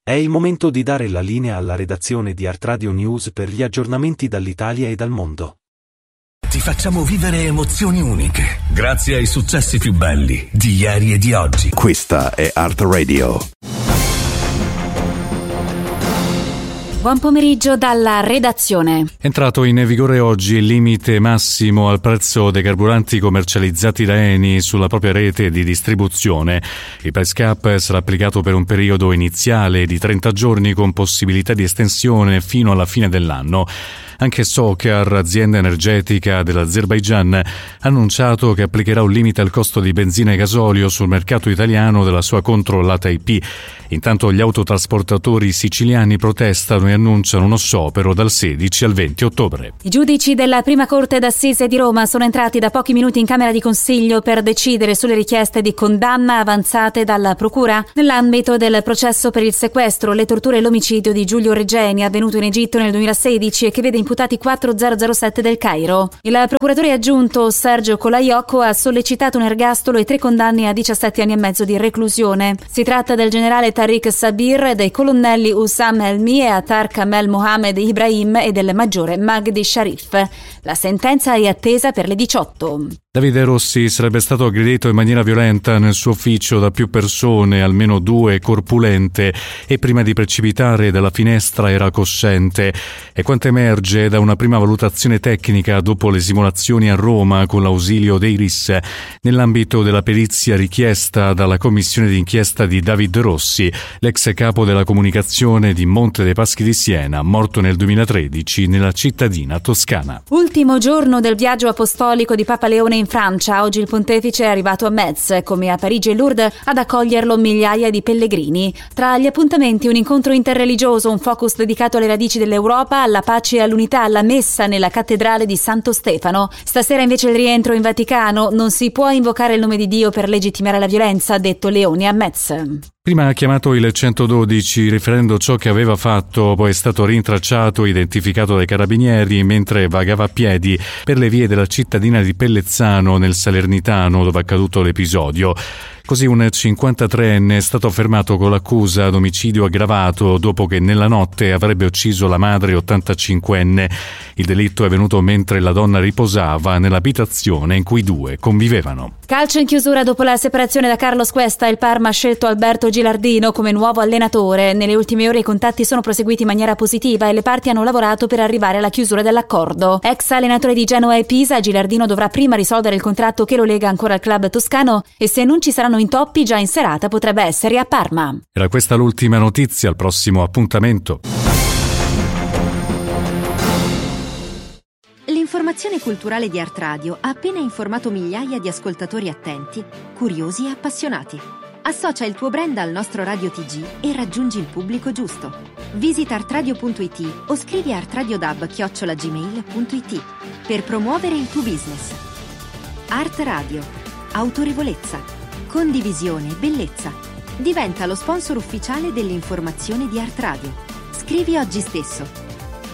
È il momento di dare la linea alla redazione di Art Radio News per gli aggiornamenti dall'Italia e dal mondo. Ti facciamo vivere emozioni uniche, grazie ai successi più belli di ieri e di oggi. Questa è Art Radio. Buon pomeriggio dalla redazione. Entrato in vigore oggi il limite massimo al prezzo dei carburanti commercializzati da Eni sulla propria rete di distribuzione. Il price cap sarà applicato per un periodo iniziale di 30 giorni con possibilità di estensione fino alla fine dell'anno. Anche Sokar, azienda energetica dell'Azerbaigian, ha annunciato che applicherà un limite al costo di benzina e gasolio sul mercato italiano della sua controllata IP. Intanto gli autotrasportatori siciliani protestano e annunciano uno sciopero dal 16 al 20 ottobre. I giudici della Prima Corte d'Assise di Roma sono entrati da pochi minuti in Camera di Consiglio per decidere sulle richieste di condanna avanzate dalla Procura nell'ambito del processo per il sequestro, le torture e l'omicidio di Giulio Regeni, avvenuto in Egitto nel 2016 e che vede imputati 4007 del Cairo. Il procuratore aggiunto Sergio Colaiocco ha sollecitato un ergastolo e 3 condanne a 17 anni e mezzo di reclusione. Si tratta del generale Tariq Sabir, dei colonnelli Hussam Helmi e Attar Kamel Mohamed Ibrahim e del maggiore Magdi Sharif. La sentenza è attesa per le 18. Davide Rossi sarebbe stato aggredito in maniera violenta nel suo ufficio da più persone, almeno 2 corpulente, e prima di precipitare dalla finestra era cosciente. E quanto emerge da una prima valutazione tecnica dopo le simulazioni a Roma con l'ausilio dei RIS, nell'ambito della perizia richiesta dalla commissione d'inchiesta di David Rossi, l'ex capo della comunicazione di Monte dei Paschi di Siena, morto nel 2013 nella cittadina toscana. Ultimo giorno del viaggio apostolico di Papa Leone in Francia. Oggi il pontefice è arrivato a Metz, come a Parigi e Lourdes, ad accoglierlo migliaia di pellegrini. Tra gli appuntamenti un incontro interreligioso, un focus dedicato alle radici dell'Europa, alla pace e all'unità, alla messa nella cattedrale di Santo Stefano. Stasera invece il rientro in Vaticano. Non si può invocare il nome di Dio per legittimare la violenza, ha detto Leone a Metz. Prima ha chiamato il 112 riferendo ciò che aveva fatto, poi è stato rintracciato e identificato dai carabinieri mentre vagava a piedi per le vie della cittadina di Pellezzano nel Salernitano, dove è accaduto l'episodio. Così un 53enne è stato fermato con l'accusa d'omicidio aggravato dopo che nella notte avrebbe ucciso la madre 85enne. Il delitto è avvenuto mentre la donna riposava nell'abitazione in cui 2 convivevano. Calcio in chiusura dopo la separazione da Carlos Cuesta, il Parma ha scelto Alberto Gilardino come nuovo allenatore. Nelle ultime ore i contatti sono proseguiti in maniera positiva e le parti hanno lavorato per arrivare alla chiusura dell'accordo. Ex allenatore di Genoa e Pisa, Gilardino dovrà prima risolvere il contratto che lo lega ancora al club toscano e se non ci saranno intoppi già in serata potrebbe essere a Parma. Era questa l'ultima notizia, al prossimo appuntamento. L'informazione culturale di Art Radio ha appena informato migliaia di ascoltatori attenti, curiosi e appassionati. Associa il tuo brand al nostro Radio TG e raggiungi il pubblico giusto. Visita artradio.it o scrivi a artradiodub@gmail.it per promuovere il tuo business. Art Radio. Autorevolezza. Condivisione e bellezza. Diventa lo sponsor ufficiale dell'informazione di Art Radio. Scrivi oggi stesso.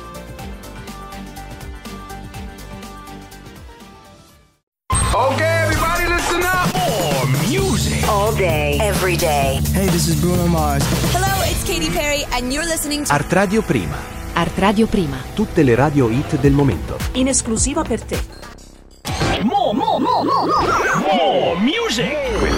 Okay, everybody listen up. More music. All day, every day. Hey, this is Bruno Mars. Hello, it's Katy Perry and you're listening to Art Radio Prima. Art Radio Prima. Tutte le radio hit del momento. in esclusiva per te. More music.